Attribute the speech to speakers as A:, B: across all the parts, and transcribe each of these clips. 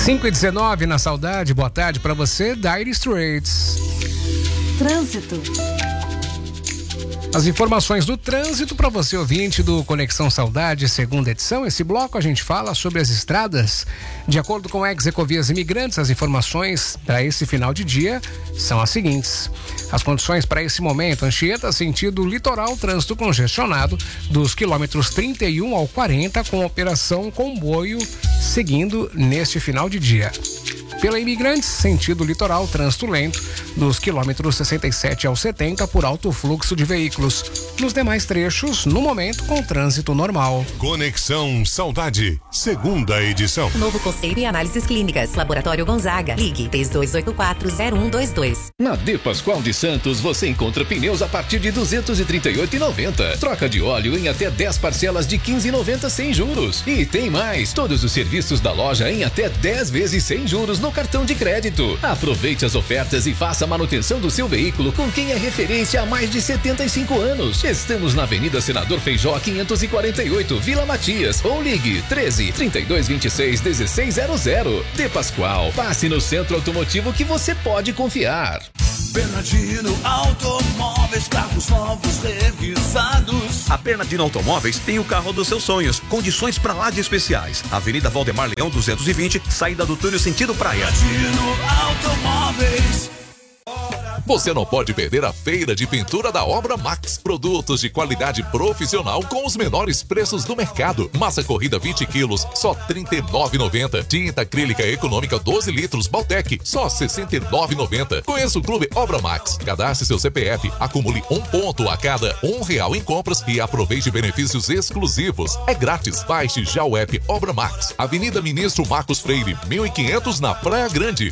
A: 5h19 na Saudade, boa tarde pra você, Dire Straits.
B: Trânsito.
A: As informações do trânsito para você, ouvinte do Conexão Saudade, segunda edição. Esse bloco a gente fala sobre as estradas. De acordo com a Ex-Ecovias Imigrantes, as informações para esse final de dia são as seguintes. As condições para esse momento: Anchieta, sentido litoral, trânsito congestionado dos quilômetros 31 ao 40, com operação comboio seguindo neste final de dia. Pela Imigrantes, sentido litoral, trânsito lento dos quilômetros 67 ao 70 por alto fluxo de veículos. Nos demais trechos, no momento, com trânsito normal.
C: Conexão Saudade, segunda edição.
D: Novo conceito e análises clínicas. Laboratório Gonzaga. Ligue 3284-0122.
E: Na De Pascoal de Santos, você encontra pneus a partir de R$ 238,90. Troca de óleo em até 10 parcelas de R$ 15,90 sem juros. E tem mais, todos os serviços da loja em até 10 vezes sem juros no cartão de crédito. Aproveite as ofertas e faça a manutenção do seu veículo com quem é referência há mais de 75 anos. Estamos na Avenida Senador Feijó 548, Vila Matias, ou ligue 13-3226-1600. De Pascoal, passe no centro automotivo que você pode confiar.
F: Bernardino Automóveis, carros novos revisados.
G: A Bernardino Automóveis tem o carro dos seus sonhos, condições pra lá de especiais. Avenida Valdemar Leão 220, saída do túnel sentido praia.
F: Bernardino Automóveis.
H: Você não pode perder a feira de pintura da Obra Max. Produtos de qualidade profissional com os menores preços do mercado. Massa corrida 20 quilos, só R$ 39,90. Tinta acrílica econômica 12 litros Baltec, só R$ 69,90. Conheça o Clube Obra Max. Cadastre seu CPF, acumule 1 ponto a cada R$ 1 em compras e aproveite benefícios exclusivos. É grátis. Baixe já o app Obra Max. Avenida Ministro Marcos Freire, 1500 na Praia Grande.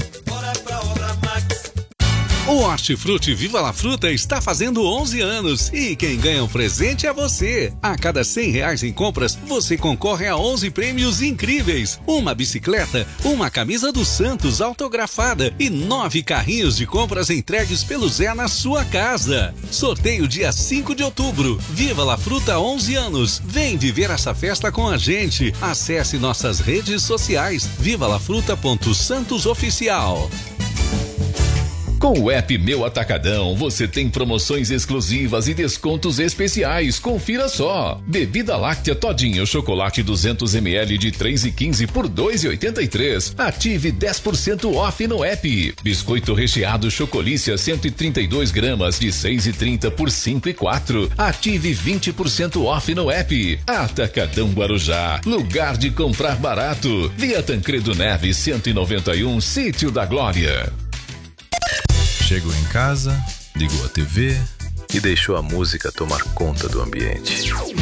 I: O Hortifruti Viva la Fruta está fazendo 11 anos e quem ganha um presente é você. A cada R$100 em compras, você concorre a 11 prêmios incríveis. Uma bicicleta, uma camisa do Santos autografada e 9 carrinhos de compras entregues pelo Zé na sua casa. Sorteio dia 5 de outubro. Viva la Fruta 11 anos. Vem viver essa festa com a gente. Acesse nossas redes sociais. vivalafruta.santosoficial.
E: Com o app Meu Atacadão, você tem promoções exclusivas e descontos especiais. Confira só. Bebida láctea Todinho Chocolate 200ml de 3,15 por 2,83. Ative 10% off no app. Biscoito recheado Chocolícia 132 gramas de 6,30 por 5,04. Ative 20% off no app. Atacadão Guarujá, lugar de comprar barato. Via Tancredo Neves 191, Sítio da Glória.
J: Chegou em casa, ligou a TV e deixou a música tomar conta do ambiente.